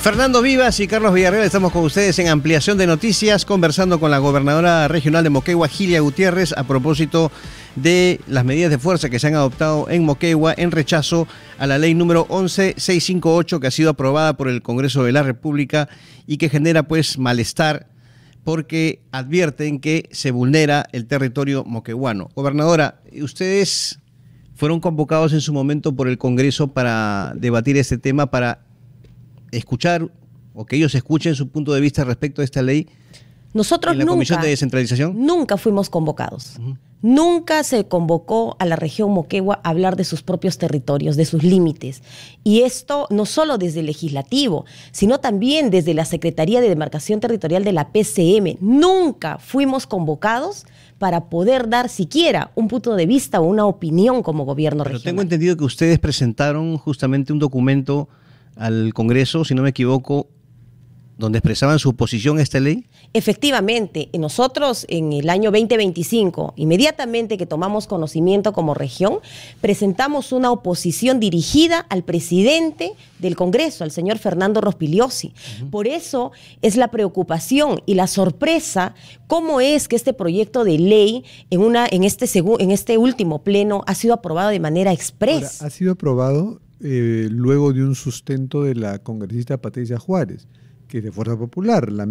Fernando Vivas y Carlos Villarreal, estamos con ustedes en Ampliación de Noticias, conversando con la gobernadora regional de Moquegua, Gilia Gutiérrez, a propósito de las medidas de fuerza que se han adoptado en Moquegua en rechazo a la ley número 11658, que ha sido aprobada por el Congreso de la República y que genera pues malestar porque advierten que se vulnera el territorio moqueguano. Gobernadora, ustedes fueron convocados en su momento por el Congreso para debatir este tema, para escuchar o que ellos escuchen su punto de vista respecto a esta ley. Nosotros en la Comisión de Descentralización nunca fuimos convocados. Nunca se convocó a la región Moquegua a hablar de sus propios territorios, de sus límites. Y esto no solo desde el legislativo, sino también desde la Secretaría de Demarcación Territorial de la PCM. Nunca fuimos convocados para poder dar siquiera un punto de vista o una opinión como gobierno regional. Pero tengo entendido que ustedes presentaron justamente un documento al Congreso, si no me equivoco, donde expresaban su oposición a esta ley. Efectivamente, nosotros en el año 2025, inmediatamente que tomamos conocimiento como región, presentamos una oposición dirigida al presidente del Congreso, al señor Fernando Rospigliosi. Por eso es la preocupación y la sorpresa cómo es que este proyecto de ley en este último pleno ha sido aprobado de manera express. Ahora, ha sido aprobado luego de un sustento de la congresista Patricia Juárez, que es de Fuerza Popular, el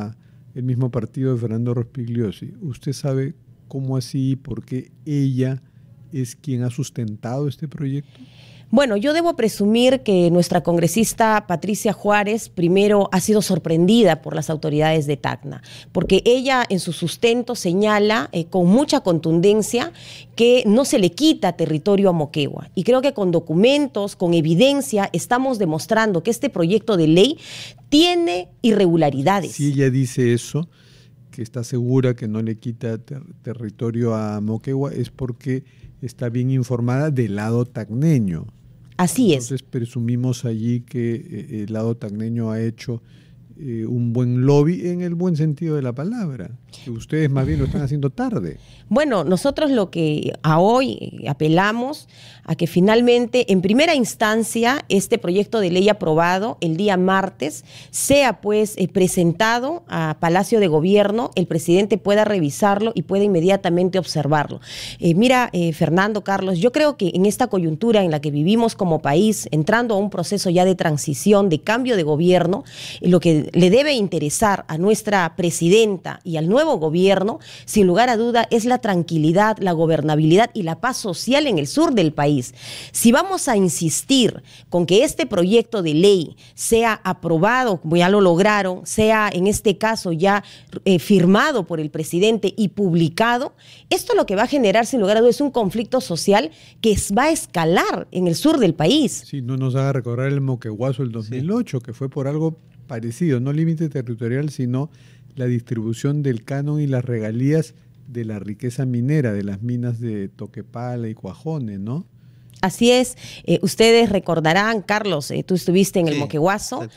mismo partido de Fernando Rospigliosi. ¿Usted sabe cómo así, por qué ella es quien ha sustentado este proyecto? Bueno, yo debo presumir que nuestra congresista Patricia Juárez primero ha sido sorprendida por las autoridades de Tacna, porque ella en su sustento señala con mucha contundencia que no se le quita territorio a Moquegua. Y creo que con documentos, con evidencia, estamos demostrando que este proyecto de ley tiene irregularidades. Si ella dice eso, que está segura que no le quita territorio a Moquegua, es porque está bien informada del lado tacneño. Así es. Entonces presumimos allí que el lado tacneño ha hecho un buen lobby en el buen sentido de la palabra. Que ustedes más bien lo están haciendo tarde. Bueno, nosotros lo que a hoy apelamos a que finalmente, en primera instancia, este proyecto de ley aprobado el día martes sea pues presentado a Palacio de Gobierno, el presidente pueda revisarlo y pueda inmediatamente observarlo. Fernando, Carlos, yo creo que en esta coyuntura en la que vivimos como país, entrando a un proceso ya de transición, de cambio de gobierno, lo que le debe interesar a nuestra presidenta y al nuevo gobierno, sin lugar a duda, es la tranquilidad, la gobernabilidad y la paz social en el sur del país. Si vamos a insistir con que este proyecto de ley sea aprobado, como ya lo lograron, sea en este caso ya firmado por el presidente y publicado, esto lo que va a generar sin lugar a dudas es un conflicto social que va a escalar en el sur del país. Sí, no nos haga recordar el Moqueguazo del 2008, que fue por algo parecido, no límite territorial, sino la distribución del canon y las regalías de la riqueza minera, de las minas de Toquepala y Cuajone, ¿no? Así es, ustedes recordarán, Carlos, tú estuviste en el Moqueguazo,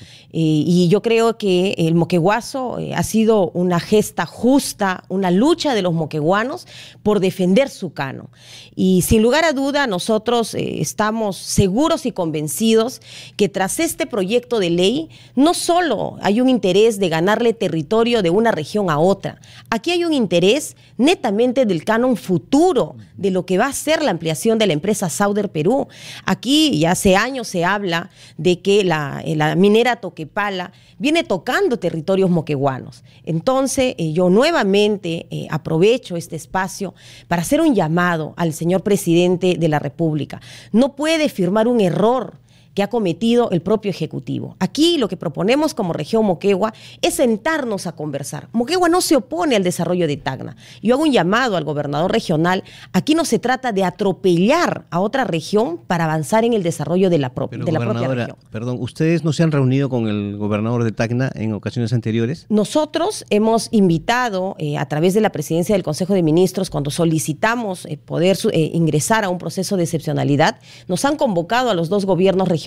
y yo creo que el Moqueguazo ha sido una gesta justa, una lucha de los moqueguanos por defender su canon. Y sin lugar a duda nosotros estamos seguros y convencidos que tras este proyecto de ley no solo hay un interés de ganarle territorio de una región a otra, aquí hay un interés netamente del canon futuro, de lo que va a ser la ampliación de la empresa Sauder Perú. Aquí ya hace años se habla de que la minera Toquepala viene tocando territorios moqueguanos. Entonces yo nuevamente aprovecho este espacio para hacer un llamado al señor presidente de la República. No puede firmar un error que ha cometido el propio Ejecutivo. Aquí lo que proponemos como región Moquegua es sentarnos a conversar. Moquegua no se opone al desarrollo de Tacna. Yo hago un llamado al gobernador regional. Aquí no se trata de atropellar a otra región para avanzar en el desarrollo de la propia región. Perdón, ¿ustedes no se han reunido con el gobernador de Tacna en ocasiones anteriores? Nosotros hemos invitado a través de la presidencia del Consejo de Ministros, cuando solicitamos poder ingresar a un proceso de excepcionalidad, nos han convocado a los dos gobiernos regionales.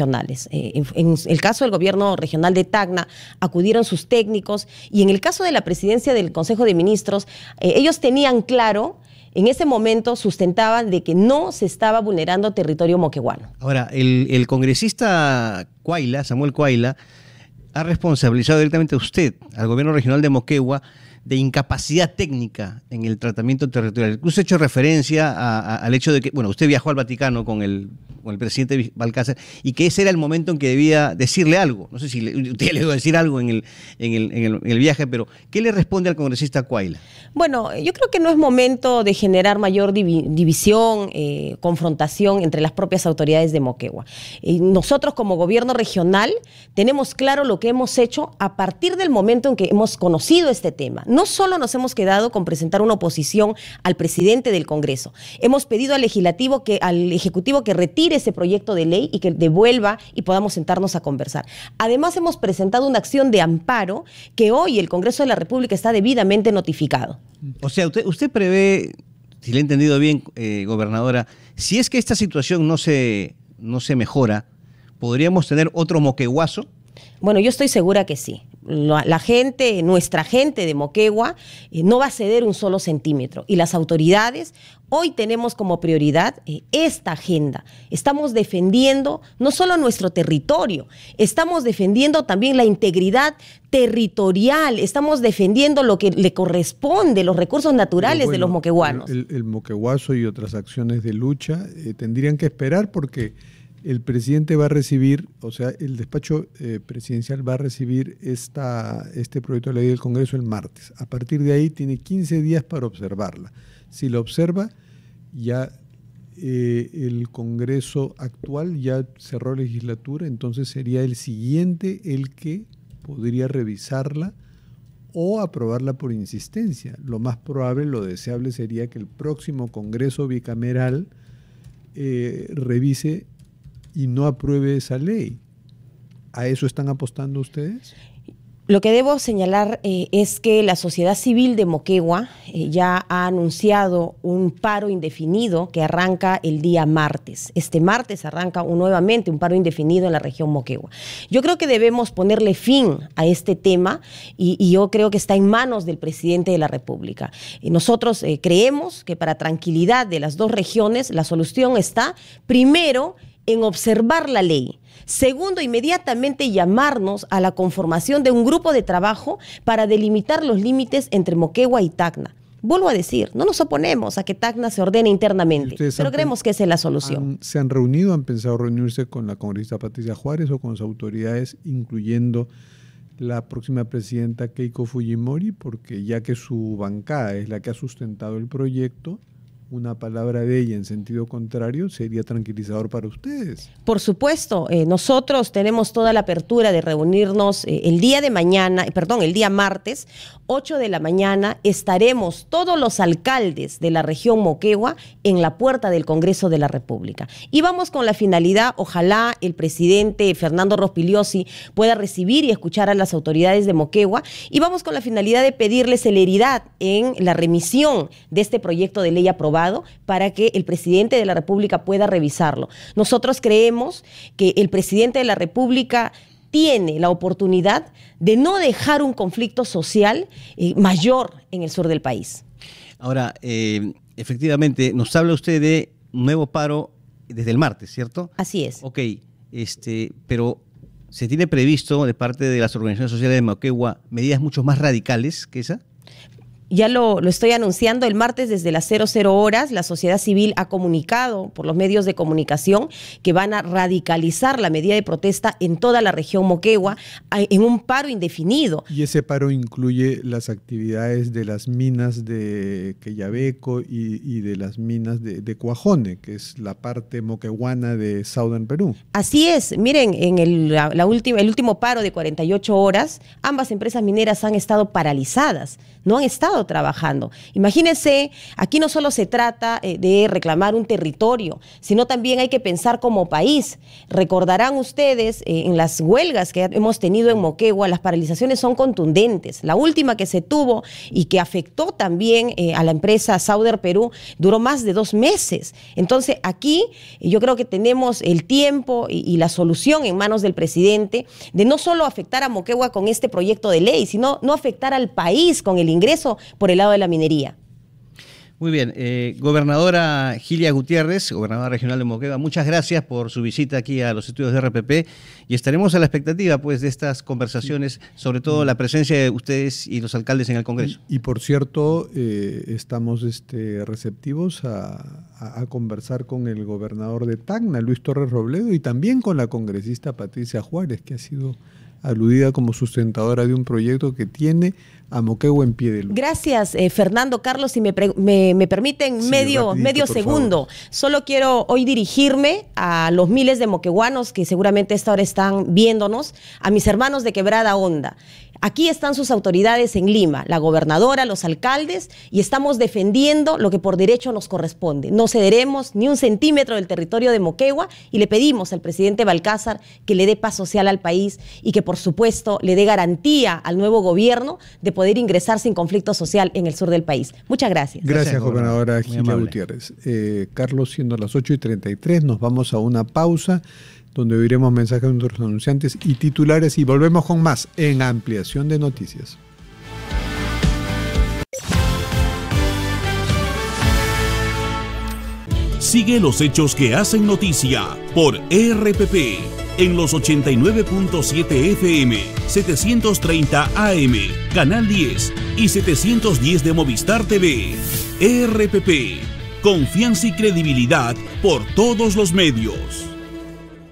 En el caso del gobierno regional de Tacna, acudieron sus técnicos, y en el caso de la presidencia del Consejo de Ministros, ellos tenían claro, en ese momento sustentaban de que no se estaba vulnerando territorio moqueguano. Ahora, el congresista Cuaila, Samuel Cuaila, ha responsabilizado directamente a usted, al gobierno regional de Moquegua, de incapacidad técnica en el tratamiento territorial. Usted ha hecho referencia al hecho de que, bueno, usted viajó al Vaticano con el presidente Balcázar y que ese era el momento en que debía decirle algo. No sé si usted le iba a decir algo en el viaje, pero ¿qué le responde al congresista Cuaila? Bueno, yo creo que no es momento de generar mayor división, confrontación entre las propias autoridades de Moquegua. Nosotros como gobierno regional tenemos claro lo que hemos hecho a partir del momento en que hemos conocido este tema. No solo nos hemos quedado con presentar una oposición al presidente del Congreso, hemos pedido al Ejecutivo que retire ese proyecto de ley y que devuelva y podamos sentarnos a conversar. Además, hemos presentado una acción de amparo que hoy el Congreso de la República está debidamente notificado. O sea, usted prevé, si le he entendido bien, gobernadora, si es que esta situación no se mejora, ¿podríamos tener otro moqueguazo? Bueno, yo estoy segura que sí. La gente, nuestra gente de Moquegua, no va a ceder un solo centímetro. Y las autoridades, hoy tenemos como prioridad esta agenda. Estamos defendiendo no solo nuestro territorio, estamos defendiendo también la integridad territorial, estamos defendiendo lo que le corresponde, los recursos naturales de los moqueguanos. El moqueguazo y otras acciones de lucha tendrían que esperar porque el presidente va a recibir, o sea, el despacho presidencial va a recibir este proyecto de ley del Congreso el martes. A partir de ahí tiene 15 días para observarla. Si la observa, ya el Congreso actual ya cerró legislatura, entonces sería el siguiente el que podría revisarla o aprobarla por insistencia. Lo más probable, lo deseable sería que el próximo Congreso bicameral revise y no apruebe esa ley. ¿A eso están apostando ustedes? Lo que debo señalar es que la sociedad civil de Moquegua ya ha anunciado un paro indefinido que arranca el día martes. Este martes arranca nuevamente un paro indefinido en la región Moquegua. Yo creo que debemos ponerle fin a este tema y yo creo que está en manos del presidente de la República. Nosotros creemos que para tranquilidad de las dos regiones la solución está primero en observar la ley. Segundo, inmediatamente llamarnos a la conformación de un grupo de trabajo para delimitar los límites entre Moquegua y Tacna. Vuelvo a decir, no nos oponemos a que Tacna se ordene internamente, pero creemos que esa es la solución. ¿Se han reunido, han pensado reunirse con la congresista Patricia Juárez o con las autoridades, incluyendo la próxima presidenta Keiko Fujimori? Porque ya que su bancada es la que ha sustentado el proyecto, una palabra de ella en sentido contrario sería tranquilizador para ustedes. Por supuesto, nosotros tenemos toda la apertura de reunirnos el día martes, 8 de la mañana, estaremos todos los alcaldes de la región Moquegua en la puerta del Congreso de la República. Y vamos con la finalidad, ojalá el presidente Fernando Rospigliosi pueda recibir y escuchar a las autoridades de Moquegua, y vamos con la finalidad de pedirle celeridad en la remisión de este proyecto de ley aprobado para que el presidente de la República pueda revisarlo. Nosotros creemos que el presidente de la República tiene la oportunidad de no dejar un conflicto social mayor en el sur del país. Ahora, efectivamente, nos habla usted de un nuevo paro desde el martes, ¿cierto? Así es. Ok, pero ¿se tiene previsto de parte de las organizaciones sociales de Moquegua medidas mucho más radicales que esa? Ya lo estoy anunciando, el martes desde las 00 horas la sociedad civil ha comunicado por los medios de comunicación que van a radicalizar la medida de protesta en toda la región Moquegua en un paro indefinido. Y ese paro incluye las actividades de las minas de Queyabeco y de las minas de Cuajone, que es la parte moqueguana de Southern Perú. Así es, miren, en el último paro de 48 horas, ambas empresas mineras han estado paralizadas, no han estado trabajando. Imagínense, aquí no solo se trata de reclamar un territorio, sino también hay que pensar como país. Recordarán ustedes en las huelgas que hemos tenido en Moquegua, las paralizaciones son contundentes. La última que se tuvo y que afectó también a la empresa Southern Perú duró más de 2 meses. Entonces aquí yo creo que tenemos el tiempo y la solución en manos del presidente de no solo afectar a Moquegua con este proyecto de ley, sino no afectar al país con el ingreso por el lado de la minería. Muy bien, gobernadora Gilia Gutiérrez, gobernadora regional de Moquegua, muchas gracias por su visita aquí a los estudios de RPP y estaremos a la expectativa pues de estas conversaciones, sobre todo la presencia de ustedes y los alcaldes en el Congreso. Y por cierto, estamos receptivos a conversar con el gobernador de Tacna, Luis Torres Robledo, y también con la congresista Patricia Juárez, que ha sido aludida como sustentadora de un proyecto que tiene a Moquegua en pie de lucha. Gracias, Fernando. Carlos, si me permiten sí, medio segundo. Solo quiero hoy dirigirme a los miles de moqueguanos que seguramente a esta hora están viéndonos, a mis hermanos de Quebrada Honda. Aquí están sus autoridades en Lima, la gobernadora, los alcaldes, y estamos defendiendo lo que por derecho nos corresponde. No cederemos ni un centímetro del territorio de Moquegua y le pedimos al presidente Balcázar que le dé paz social al país y que, por supuesto, le dé garantía al nuevo gobierno de poder ingresar sin conflicto social en el sur del país. Muchas gracias. Gracias, gobernadora Gilia Gutiérrez. Carlos, siendo las 8:33, nos vamos a una pausa donde oiremos mensajes de nuestros anunciantes y titulares y volvemos con más en Ampliación de Noticias. Sigue los hechos que hacen noticia por RPP en los 89.7 FM, 730 AM, Canal 10 y 710 de Movistar TV. RPP, confianza y credibilidad por todos los medios.